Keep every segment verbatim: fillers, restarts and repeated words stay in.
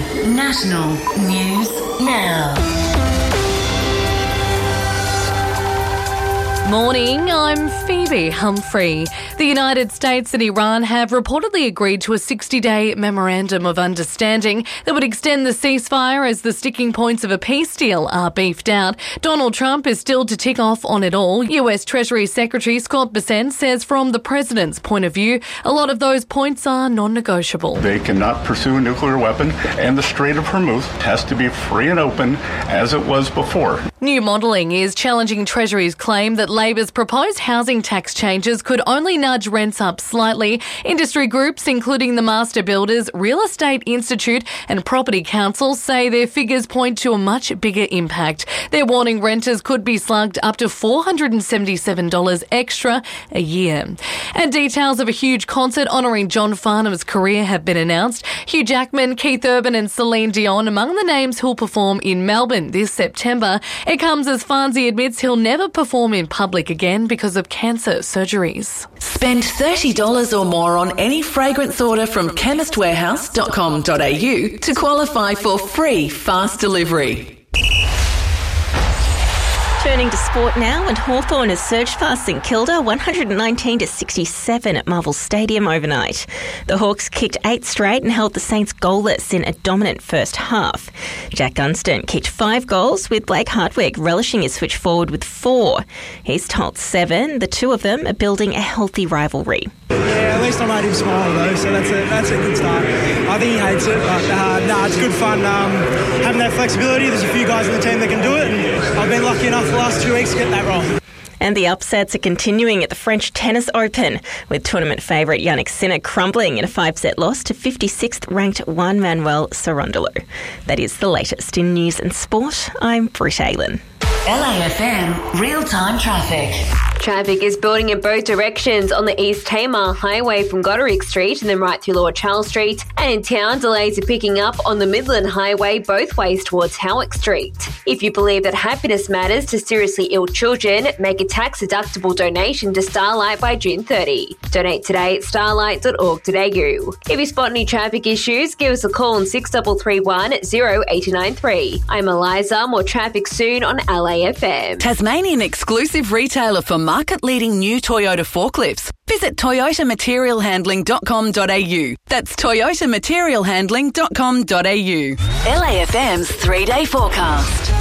National News Now. Morning, I'm Phoebe Humphrey. The United States and Iran have reportedly agreed to a sixty-day memorandum of understanding that would extend the ceasefire as the sticking points of a peace deal are beefed out. Donald Trump is still to tick off on it all. U S Treasury Secretary Scott Bessent says from the president's point of view, a lot of those points are non-negotiable. They cannot pursue a nuclear weapon, and the Strait of Hormuz has to be free and open as it was before. New modelling is challenging Treasury's claim that Labor's proposed housing tax changes could only nudge rents up slightly. Industry groups, including the Master Builders, Real Estate Institute and Property Council, say their figures point to a much bigger impact. They're warning renters could be slugged up to four hundred seventy-seven dollars extra a year. And details of a huge concert honouring John Farnham's career have been announced. Hugh Jackman, Keith Urban and Celine Dion among the names who'll perform in Melbourne this September. It comes as Farnsey admits he'll never perform in public again because of cancer surgeries. Spend thirty dollars or more on any fragrance order from chemist warehouse dot com dot a u to qualify for free fast delivery. Turning to sport now, and Hawthorn has surged past St Kilda one hundred nineteen to sixty-seven at Marvel Stadium overnight. The Hawks kicked eight straight and held the Saints goalless in a dominant first half. Jack Gunston kicked five goals, with Blake Hardwick relishing his switch forward with four. He's told seven. The two of them are building a healthy rivalry. Yeah, at least I made him smile though, so that's a, that's a good start. I think he hates it, but uh, no, it's good fun um, having that flexibility. There's a few guys in the team that can do it, and I've been lucky enough the last two weeks to get that role. And the upsets are continuing at the French Tennis Open, with tournament favourite Yannick Sinner crumbling in a five-set loss to fifty-sixth ranked Juan Manuel Cerundolo. That is the latest in news and sport. I'm Britt Aylen. L A F M real-time traffic. Traffic is building in both directions on the East Tamar Highway from Goderic Street and then right through Lord Charles Street. And in town, delays are picking up on the Midland Highway both ways towards Howick Street. If you believe that happiness matters to seriously ill children, make a tax-deductible donation to Starlight by June thirtieth. Donate today at starlight dot org dot a u. If you spot any traffic issues, give us a call on six three three one, zero eight nine three. I'm Eliza. More traffic soon on L A F M. Tasmanian exclusive retailer for market-leading new Toyota forklifts. Visit toyota material handling dot com dot a u. That's toyota material handling dot com dot a u. L A F M's three-day forecast.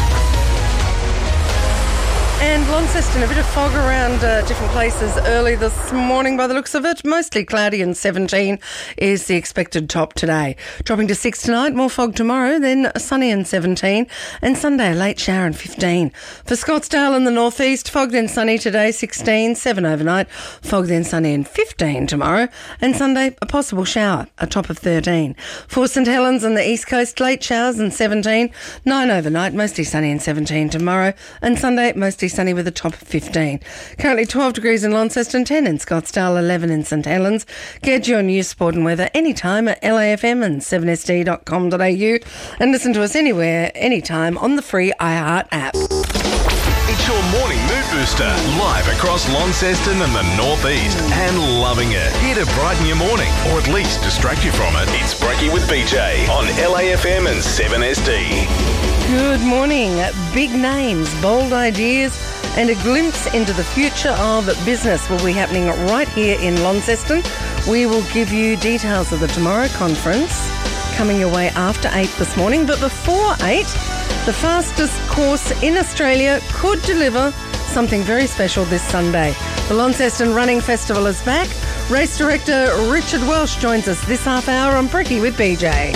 And Launceston, a bit of fog around uh, different places early this morning by the looks of it. Mostly cloudy, and seventeen is the expected top today. Dropping to six tonight, more fog tomorrow, then sunny and seventeen. And Sunday, a late shower and fifteen. For Scottsdale in the northeast, fog then sunny today, sixteen, seven overnight. Fog then sunny and fifteen tomorrow. And Sunday, a possible shower, a top of thirteen. For St Helens on the east coast, late showers and seventeen, nine overnight, mostly sunny and seventeen tomorrow. And Sunday, mostly sunny with a top of fifteen. Currently twelve degrees in Launceston, ten in Scottsdale, eleven in St Helens. Get your news, sport and weather anytime at L A F M and seven S D dot com dot a u, and listen to us anywhere, anytime on the free iHeart app. It's your morning mood booster, live across Launceston and the northeast, and loving it. Here to brighten your morning, or at least distract you from it. It's Brekkie with B J on L A F M and seven S D. Good morning. Big names, bold ideas, and a glimpse into the future of business will be happening right here in Launceston. We will give you details of the Tomorrow Conference coming your way after eight this morning. But before eight, the fastest course in Australia could deliver something very special this Sunday. The Launceston Running Festival is back. Race director Richard Welsh joins us this half hour on Brekkie with B J.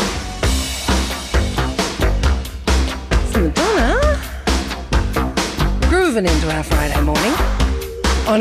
Madonna grooving into our Friday morning.